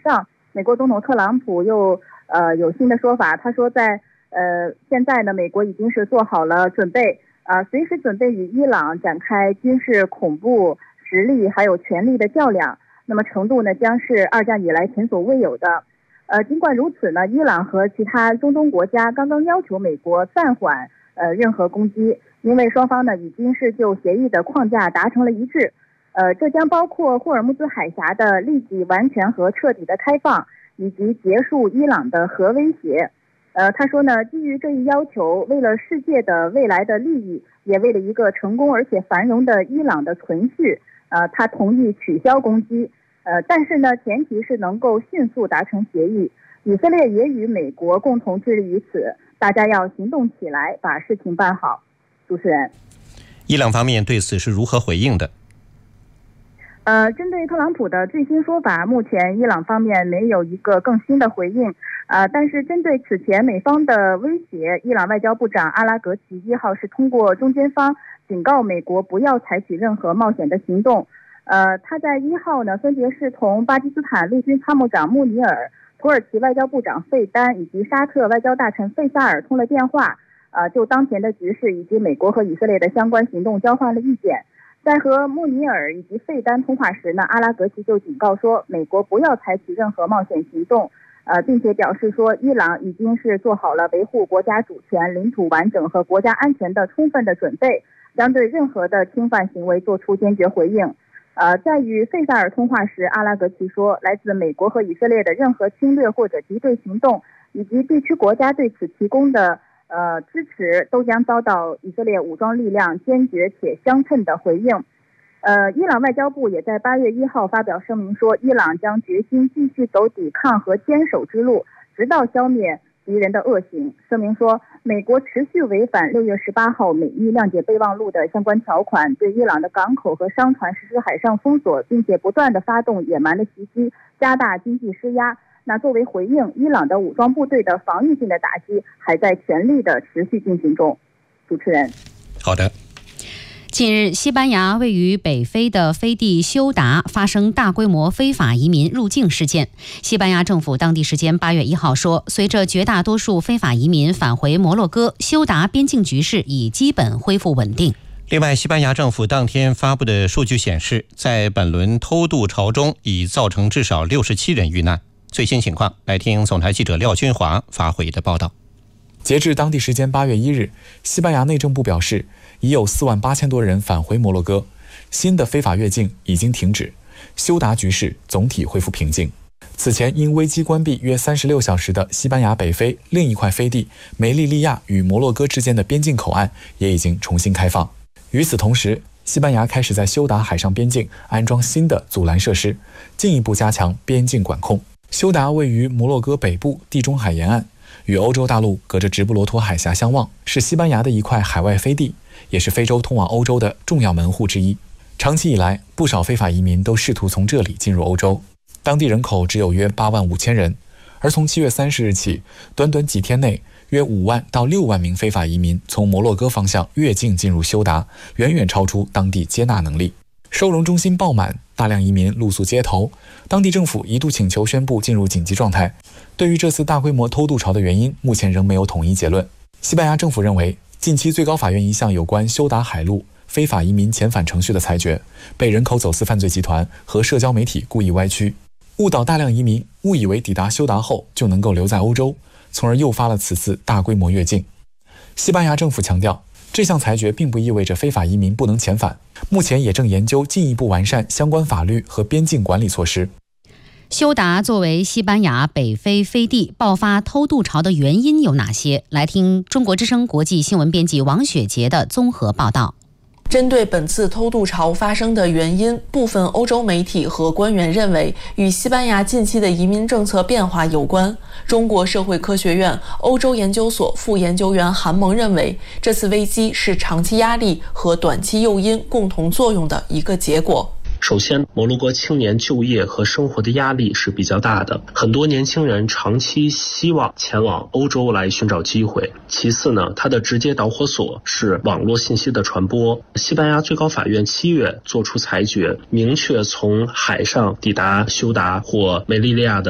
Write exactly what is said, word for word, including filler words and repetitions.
上，美国总统特朗普又呃有新的说法，他说在呃现在呢，美国已经是做好了准备，呃随时准备与伊朗展开军事、恐怖、实力还有权力的较量，那么程度呢将是二战以来前所未有的。呃，尽管如此呢，伊朗和其他中东国家刚刚要求美国暂缓呃任何攻击，因为双方呢已经是就协议的框架达成了一致。呃，这将包括霍尔木兹海峡的立即、完全和彻底的开放，以及结束伊朗的核威胁。呃，他说呢，基于这一要求，为了世界的未来的利益，也为了一个成功而且繁荣的伊朗的存续，呃，他同意取消攻击。呃，但是呢，前提是能够迅速达成协议。以色列也与美国共同致力于此，大家要行动起来，把事情办好。主持人， 伊朗方面对此是如何回应的？ 呃，针对特朗普的最新说法，目前伊朗方面没有一个更新的回应。呃，但是针对此前美方的威胁，伊朗外交部长阿拉格齐一号是通过中间方警告美国不要采取任何冒险的行动。呃，他在一号呢，分别是同巴基斯坦陆军参谋长穆尼尔、土耳其外交部长费丹以及沙特外交大臣费萨尔通了电话，呃，就当前的局势以及美国和以色列的相关行动交换了意见。在和穆尼尔以及费丹通话时呢，阿拉格齐就警告说，美国不要采取任何冒险行动，呃，并且表示说，伊朗已经是做好了维护国家主权、领土完整和国家安全的充分的准备，将对任何的侵犯行为做出坚决回应。呃，在与费萨尔通话时，阿拉格齐说，来自美国和以色列的任何侵略或者敌对行动，以及地区国家对此提供的呃支持，都将遭到以色列武装力量坚决且相称的回应。呃，伊朗外交部也在八月一号发表声明说，伊朗将决心继续走抵抗和坚守之路，直到消灭敌人的恶行。声明说，美国持续违反六月十八号美伊谅解备忘录的相关条款，对伊朗的港口和商船实施海上封锁，并且不断的发动野蛮的袭击，加大经济施压。那作为回应，伊朗的武装部队的防御性的打击还在全力的持续进行中。主持人， 好的。 近日，西班牙位于北非的飞地休达发生大规模非法移民入境事件。西班牙政府当地时间八月一号说，随着绝大多数非法移民返回摩洛哥，休达边境局势已基本恢复稳定。 另外，西班牙政府当天发布的数据显示，在本轮偷渡潮中已造成至少六十七人遇难。最新情况，来听总台记者廖军华发回的报道。 截至当地时间八月一日，西班牙内政部表示，已有四万八千多人返回摩洛哥，新的非法越境已经停止，休达局势总体恢复平静。此前因危机关闭约三十六小时的西班牙北非另一块飞地梅利利亚与摩洛哥之间的边境口岸也已经重新开放。与此同时，西班牙开始在休达海上边境安装新的阻拦设施，进一步加强边境管控。休达位于摩洛哥北部地中海沿岸，与欧洲大陆隔着直布罗陀海峡相望，是西班牙的一块海外飞地，也是非洲通往欧洲的重要门户之一。长期以来，不少非法移民都试图从这里进入欧洲。当地人口只有约八万五千人，而从七月三十日起，短短几天内，约五万到六万名非法移民从摩洛哥方向越境进入休达，远远超出当地接纳能力。收容中心爆满，大量移民露宿街头，当地政府一度请求宣布进入紧急状态。对于这次大规模偷渡潮的原因，目前仍没有统一结论。西班牙政府认为，近期最高法院一项有关休达海路非法移民遣返程序的裁决，被人口走私犯罪集团和社交媒体故意歪曲，误导大量移民误以为抵达休达后就能够留在欧洲，从而诱发了此次大规模越境。西班牙政府强调，这项裁决并不意味着非法移民不能遣返，目前也正研究进一步完善相关法律和边境管理措施。 休达作为西班牙北非飞地爆发偷渡潮的原因有哪些？来听中国之声国际新闻编辑王雪杰的综合报道。 针对本次偷渡潮发生的原因，部分欧洲媒体和官员认为与西班牙近期的移民政策变化有关。中国社会科学院欧洲研究所副研究员韩萌认为，这次危机是长期压力和短期诱因共同作用的一个结果。 首先，摩洛哥青年就业和生活的压力是比较大的，很多年轻人长期希望前往欧洲来寻找机会。其次呢，它的直接导火索是网络信息的传播。西班牙最高法院七月作出裁决，明确从海上抵达休达或梅利利亚的